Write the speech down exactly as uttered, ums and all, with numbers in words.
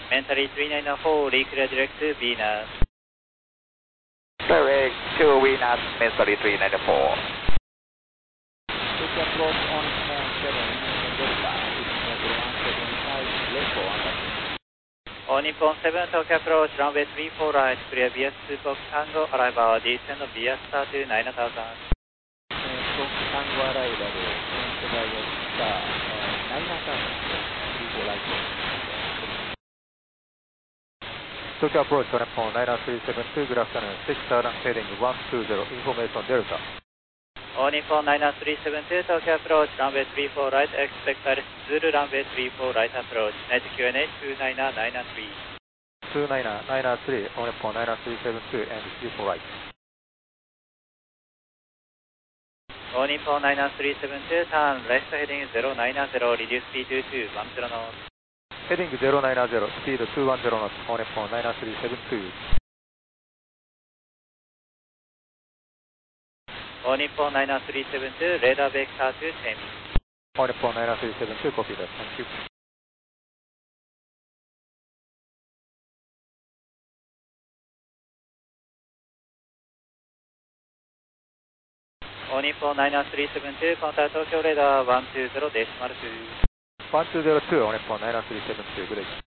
Mentally three nine four, reclear direct to Venus. Direct to Venus, Mentally three nine four. Take approach on small seven, Delta, Ichimeter one seven five, left four under. On Nippon seven, Tokyo approach, runway three four right, clear B S two Fox Tango, arrival, descend of B S star to nine thousand. Fox Tango arrival, descend by star nine thousand, three four right. Tokyo approach on Nippon nine three seven two, good afternoon, six Southern heading one two zero, information Delta. On Nippon nine three seven two, Tokyo approach, runway three four right, expect Alice Zulu, runway three four right approach, net Q N A two nine nine three. two nine nine three, on Nippon nine three seven two and three four right. On Nippon nine three seven two, turn left heading zero nine zero, reduce speed to two one zero knots. Heading zero nine zero, speed two one zero knots, on Nippon nine three seven two. On Nippon nine three seven two, radar vector to ten. On Nippon nine three seven two, copy that, thank you. On Nippon nine three seven two, contact Tokyo radar one two zero decimal two. one two zero two, on Nippon nine three seven two, good day.